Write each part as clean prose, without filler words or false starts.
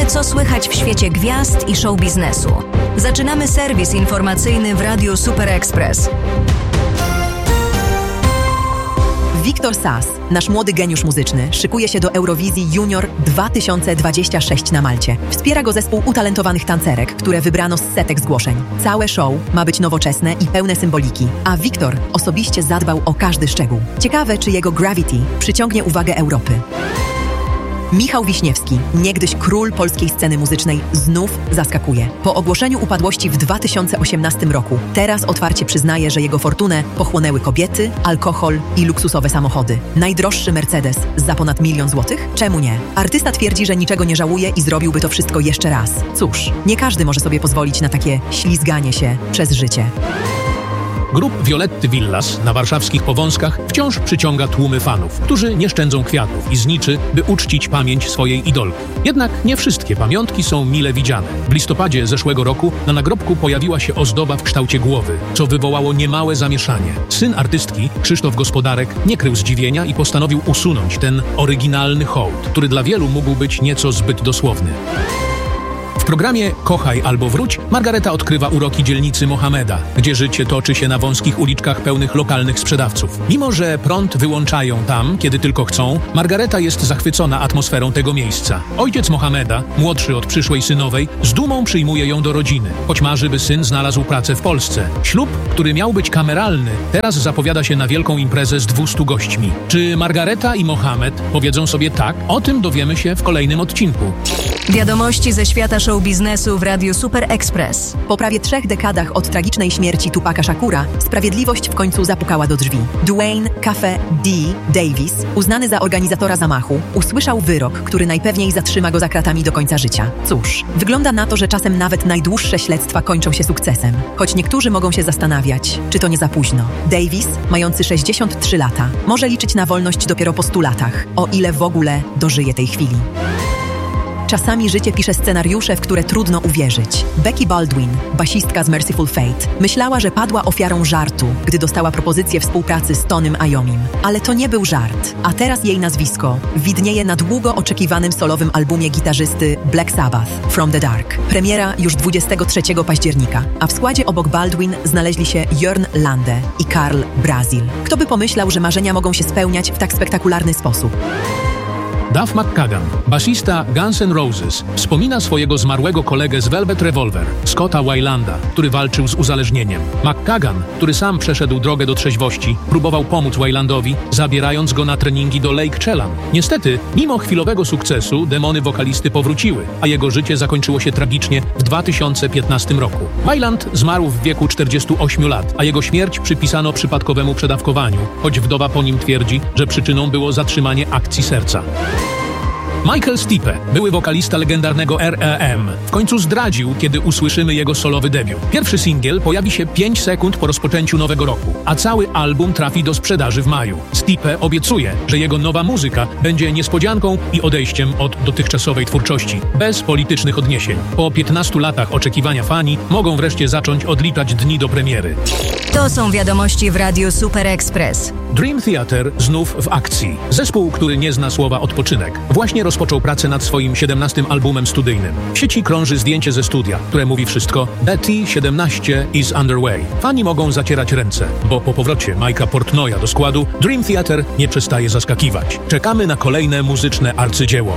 co słychać w świecie gwiazd i show biznesu. Zaczynamy serwis informacyjny w Radiu Super Express. Wiktor Sas, nasz młody geniusz muzyczny, szykuje się do Eurowizji Junior 2026 na Malcie. Wspiera go zespół utalentowanych tancerek, które wybrano z setek zgłoszeń. Całe show ma być nowoczesne i pełne symboliki, a Wiktor osobiście zadbał o każdy szczegół. Ciekawe, czy jego Gravity przyciągnie uwagę Europy. Michał Wiśniewski, niegdyś król polskiej sceny muzycznej, znów zaskakuje. Po ogłoszeniu upadłości w 2018 roku, teraz otwarcie przyznaje, że jego fortunę pochłonęły kobiety, alkohol i luksusowe samochody. Najdroższy Mercedes za ponad 1 000 000 złotych? Czemu nie? Artysta twierdzi, że niczego nie żałuje i zrobiłby to wszystko jeszcze raz. Cóż, nie każdy może sobie pozwolić na takie ślizganie się przez życie. Grup Violetty Villas na warszawskich Powązkach wciąż przyciąga tłumy fanów, którzy nie szczędzą kwiatów i zniczy, by uczcić pamięć swojej idolki. Jednak nie wszystkie pamiątki są mile widziane. W listopadzie zeszłego roku na nagrobku pojawiła się ozdoba w kształcie głowy, co wywołało niemałe zamieszanie. Syn artystki, Krzysztof Gospodarek, nie krył zdziwienia i postanowił usunąć ten oryginalny hołd, który dla wielu mógł być nieco zbyt dosłowny. W programie Kochaj albo wróć Margareta odkrywa uroki dzielnicy Mohameda, gdzie życie toczy się na wąskich uliczkach pełnych lokalnych sprzedawców. Mimo że prąd wyłączają tam, kiedy tylko chcą, Margareta jest zachwycona atmosferą tego miejsca. Ojciec Mohameda, młodszy od przyszłej synowej, z dumą przyjmuje ją do rodziny, choć marzy, by syn znalazł pracę w Polsce. Ślub, który miał być kameralny, teraz zapowiada się na wielką imprezę z 200 gośćmi. Czy Margareta i Mohamed powiedzą sobie tak? O tym dowiemy się w kolejnym odcinku. Wiadomości ze świata show biznesu w Radiu Super Express. Po prawie 3 dekadach od tragicznej śmierci Tupaca Shakura, sprawiedliwość w końcu zapukała do drzwi. Dwayne Cafe D. Davis, uznany za organizatora zamachu, usłyszał wyrok, który najpewniej zatrzyma go za kratami do końca życia. Cóż, wygląda na to, że czasem nawet najdłuższe śledztwa kończą się sukcesem. Choć niektórzy mogą się zastanawiać, czy to nie za późno. Davis, mający 63 lata, może liczyć na wolność dopiero po 100 latach, o ile w ogóle dożyje tej chwili. Czasami życie pisze scenariusze, w które trudno uwierzyć. Becky Baldwin, basistka z Mercyful Fate, myślała, że padła ofiarą żartu, gdy dostała propozycję współpracy z Tonym Iomim. Ale to nie był żart, a teraz jej nazwisko widnieje na długo oczekiwanym solowym albumie gitarzysty Black Sabbath, From the Dark. Premiera już 23 października, a w składzie obok Baldwin znaleźli się Jörn Lande i Karl Brazil. Kto by pomyślał, że marzenia mogą się spełniać w tak spektakularny sposób? Duff McKagan, basista Guns N' Roses, wspomina swojego zmarłego kolegę z Velvet Revolver, Scotta Weilanda, który walczył z uzależnieniem. McKagan, który sam przeszedł drogę do trzeźwości, próbował pomóc Weilandowi, zabierając go na treningi do Lake Chelan. Niestety, mimo chwilowego sukcesu, demony wokalisty powróciły, a jego życie zakończyło się tragicznie w 2015 roku. Weiland zmarł w wieku 48 lat, a jego śmierć przypisano przypadkowemu przedawkowaniu, choć wdowa po nim twierdzi, że przyczyną było zatrzymanie akcji serca. Michael Stipe, były wokalista legendarnego R.E.M., w końcu zdradził, kiedy usłyszymy jego solowy debiut. Pierwszy singiel pojawi się 5 sekund po rozpoczęciu nowego roku, a cały album trafi do sprzedaży w maju. Stipe obiecuje, że jego nowa muzyka będzie niespodzianką i odejściem od dotychczasowej twórczości, bez politycznych odniesień. Po 15 latach oczekiwania fani mogą wreszcie zacząć odliczać dni do premiery. To są wiadomości w Radiu Super Express. Dream Theater znów w akcji. Zespół, który nie zna słowa odpoczynek, właśnie rozpoczął pracę nad swoim 17. albumem studyjnym. W sieci krąży zdjęcie ze studia, które mówi wszystko: Betty 17 is underway. Fani mogą zacierać ręce, bo po powrocie Mike'a Portnoya do składu Dream Theater nie przestaje zaskakiwać. Czekamy na kolejne muzyczne arcydzieło.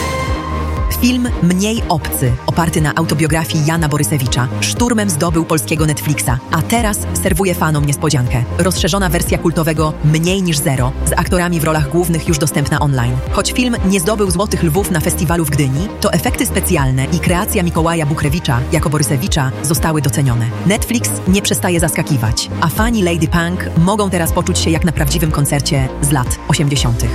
Film Mniej obcy, oparty na autobiografii Jana Borysewicza, szturmem zdobył polskiego Netflixa, a teraz serwuje fanom niespodziankę. Rozszerzona wersja kultowego Mniej niż zero, z aktorami w rolach głównych już dostępna online. Choć film nie zdobył Złotych Lwów na festiwalu w Gdyni, to efekty specjalne i kreacja Mikołaja Bukrewicza jako Borysewicza zostały docenione. Netflix nie przestaje zaskakiwać, a fani Lady Punk mogą teraz poczuć się jak na prawdziwym koncercie z lat 80.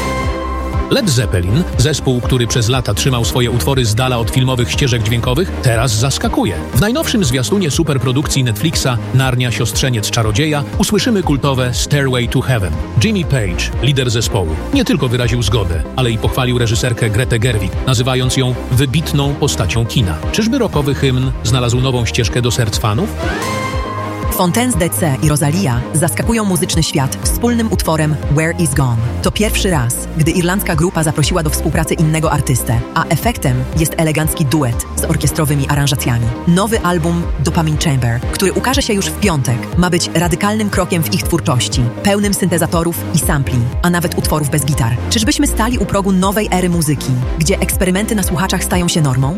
Led Zeppelin, zespół, który przez lata trzymał swoje utwory z dala od filmowych ścieżek dźwiękowych, teraz zaskakuje. W najnowszym zwiastunie superprodukcji Netflixa Narnia Siostrzeniec Czarodzieja usłyszymy kultowe Stairway to Heaven. Jimmy Page, lider zespołu, nie tylko wyraził zgodę, ale i pochwalił reżyserkę Gretę Gerwig, nazywając ją wybitną postacią kina. Czyżby rockowy hymn znalazł nową ścieżkę do serc fanów? Fontaines DC i Rosalia zaskakują muzyczny świat wspólnym utworem Where is Gone. To pierwszy raz, gdy irlandzka grupa zaprosiła do współpracy innego artystę, a efektem jest elegancki duet z orkiestrowymi aranżacjami. Nowy album Dopamine Chamber, który ukaże się już w piątek, ma być radykalnym krokiem w ich twórczości, pełnym syntezatorów i sampli, a nawet utworów bez gitar. Czyżbyśmy stali u progu nowej ery muzyki, gdzie eksperymenty na słuchaczach stają się normą?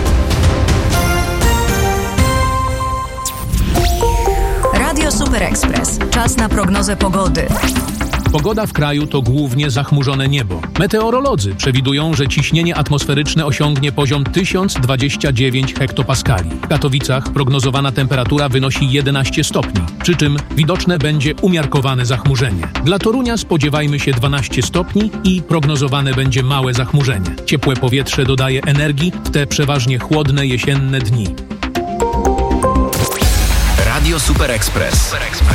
Radio Super Express. Czas na prognozę pogody. Pogoda w kraju to głównie zachmurzone niebo. Meteorolodzy przewidują, że ciśnienie atmosferyczne osiągnie poziom 1029 hektopaskali. W Katowicach prognozowana temperatura wynosi 11 stopni, przy czym widoczne będzie umiarkowane zachmurzenie. Dla Torunia spodziewajmy się 12 stopni i prognozowane będzie małe zachmurzenie. Ciepłe powietrze dodaje energii w te przeważnie chłodne jesienne dni. Radio Super Express.